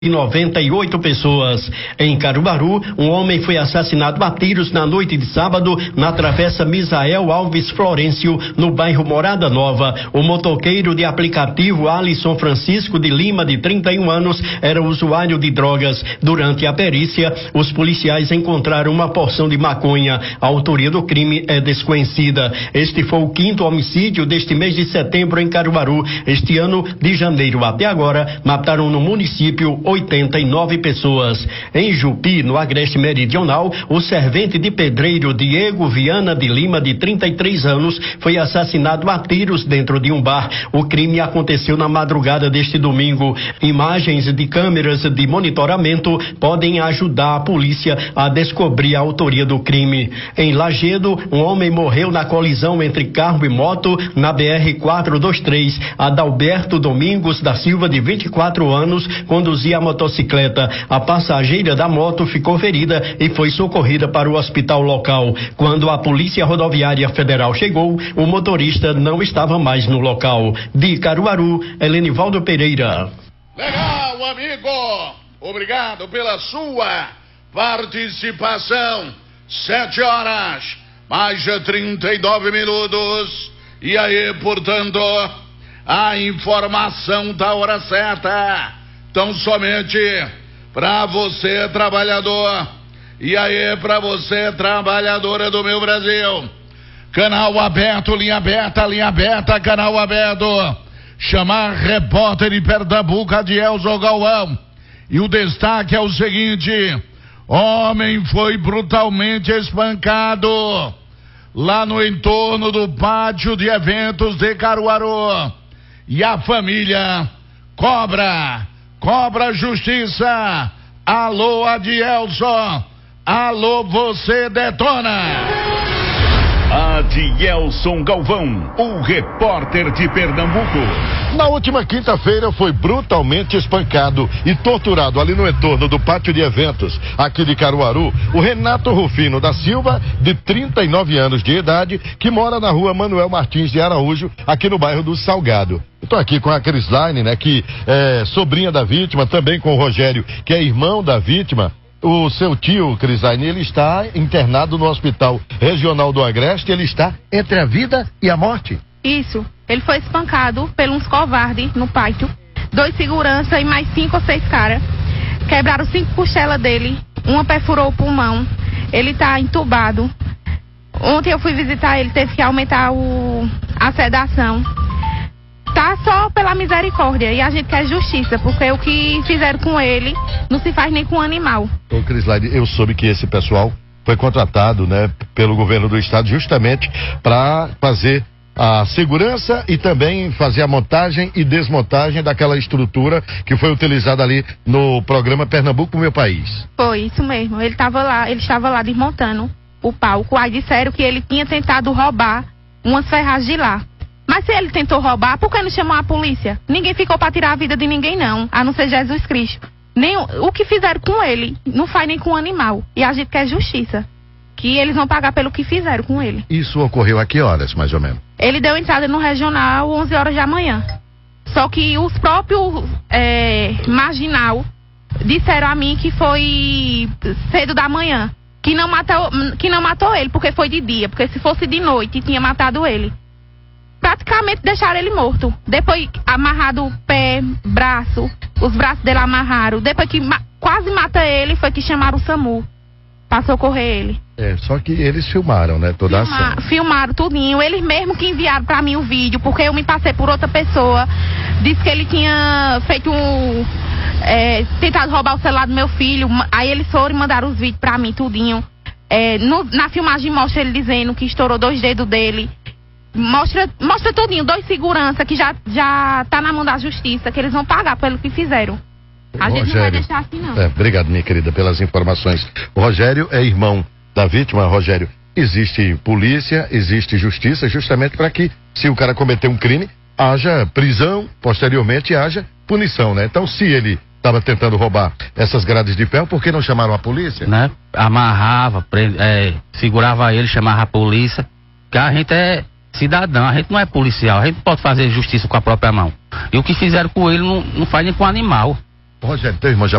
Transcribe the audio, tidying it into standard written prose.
e 98 pessoas. Em Caruaru, um homem foi assassinado a tiros na noite de sábado na travessa Misael Alves Florencio, no bairro Morada Nova. O motoqueiro de aplicativo Alisson Francisco de Lima, de 31 anos, era usuário de drogas. Durante a perícia, os policiais encontraram uma porção de maconha. A autoria do crime é desconhecida. Este foi o 5º homicídio deste mês de setembro em Caruaru. Este ano, de janeiro até agora, mataram no município 89 pessoas. Em Jupi, no Agreste Meridional, o servente de pedreiro Diego Viana de Lima, de 33 anos, foi assassinado a tiros dentro de um bar. O crime aconteceu na madrugada deste domingo. Imagens de câmeras de monitoramento podem ajudar a polícia a descobrir a autoria do crime. Em Lagedo, um homem morreu na colisão entre carro e moto na BR-423. Adalberto Domingos da Silva, de 24 anos, conduzia a motocicleta. A passageira da moto ficou ferida e foi socorrida para o hospital local. Quando a Polícia Rodoviária Federal chegou, o motorista não estava mais no local. De Caruaru, Helenivaldo Pereira. Legal, amigo! Obrigado pela sua participação. 7h, mais de 39 minutos. E aí, portanto, a informação da hora certa. Então, somente para você, trabalhador, e aí para você, trabalhadora do meu Brasil. Canal aberto, linha aberta, canal aberto. Chamar repórter de Pernambuco, Adielson Galvão. E o destaque é o seguinte: homem foi brutalmente espancado lá no entorno do pátio de eventos de Caruaru. E a família cobra justiça. Alô, Adielson. Alô, você detona. Adielson Galvão, o repórter de Pernambuco. Na última quinta-feira foi brutalmente espancado e torturado ali no entorno do pátio de eventos aqui de Caruaru o Renato Rufino da Silva, de 39 anos de idade, que mora na rua Manuel Martins de Araújo, aqui no bairro do Salgado. Estou aqui com a Crislaine, né, que é sobrinha da vítima, também com o Rogério, que é irmão da vítima. O seu tio, Crislaine, ele está internado no Hospital Regional do Agreste. Ele está entre a vida e a morte. Isso. Ele foi espancado por uns covardes no pátio. 2 segurança e mais 5 ou 6 caras. Quebraram 5 costelas dele. Uma perfurou o pulmão. Ele está entubado. Ontem eu fui visitar ele, teve que aumentar a sedação. Tá só pela misericórdia, e a gente quer justiça, porque o que fizeram com ele não se faz nem com o animal. Ô, Crislaine, eu soube que esse pessoal foi contratado, né, pelo governo do estado justamente para fazer a segurança e também fazer a montagem e desmontagem daquela estrutura que foi utilizada ali no programa Pernambuco, Meu País. Foi isso mesmo, ele estava lá desmontando o palco. Aí disseram que ele tinha tentado roubar umas ferragens de lá. Mas se ele tentou roubar, por que não chamou a polícia? Ninguém ficou para tirar a vida de ninguém, não, a não ser Jesus Cristo. Nem o que fizeram com ele não faz nem com o animal. E a gente quer justiça, que eles vão pagar pelo que fizeram com ele. Isso ocorreu a que horas, mais ou menos? Ele deu entrada no regional 11h da manhã. Só que os próprios marginal disseram a mim que foi cedo da manhã, que não matou ele, porque foi de dia, porque se fosse de noite tinha matado ele. Praticamente deixaram ele morto. Depois amarrado o pé, braço, os braços dele amarraram. Depois que quase mata ele, foi que chamaram o SAMU pra socorrer ele. Só que eles filmaram, né, toda a ação. Filmaram tudinho. Eles mesmo que enviaram pra mim o vídeo, porque eu me passei por outra pessoa. Disse que ele tinha feito tentado roubar o celular do meu filho. Aí eles foram e mandaram os vídeos pra mim, tudinho. Na filmagem mostra ele dizendo que estourou 2 dedos dele. Mostra tudinho, 2 segurança que já tá na mão da justiça, que eles vão pagar pelo que fizeram. A gente não vai deixar assim, não. Obrigado, minha querida, pelas informações. O Rogério é irmão da vítima. Rogério, existe polícia, existe justiça, justamente para que, se o cara cometer um crime, haja prisão, posteriormente haja punição, né? Então, se ele estava tentando roubar essas grades de ferro, por que não chamaram a polícia? Né? Amarrava, segurava ele, chamava a polícia, que a gente é cidadão, a gente não é policial, a gente pode fazer justiça com a própria mão. E o que fizeram com ele não faz nem com o animal. Rogério, teu irmão já